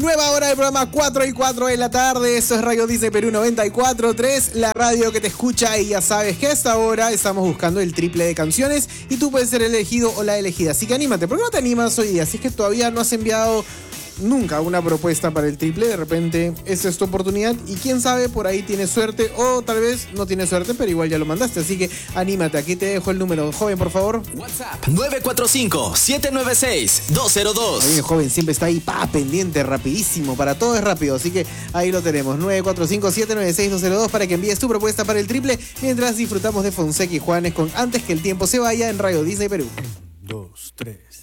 Nueva hora del programa 4 y 4 de la tarde. Eso es Radio Disney Perú 94.3, la radio que te escucha. Y ya sabes que a esta hora estamos buscando el triple de canciones y tú puedes ser el elegido o la elegida. Así que anímate. ¿Por qué no te animas hoy día? Si es que todavía no has enviado nunca una propuesta para el triple, de repente esta es tu oportunidad y quién sabe, por ahí tienes suerte o tal vez no tienes suerte, pero igual ya lo mandaste, así que anímate. Aquí te dejo el número, joven, por favor. WhatsApp 945-796-202. Oye, joven siempre está ahí, pendiente, rapidísimo, para todo es rápido, así que ahí lo tenemos, 945-796-202 para que envíes tu propuesta para el triple mientras disfrutamos de Fonseca y Juanes con Antes que el tiempo se vaya en Radio Disney Perú. 2, 3.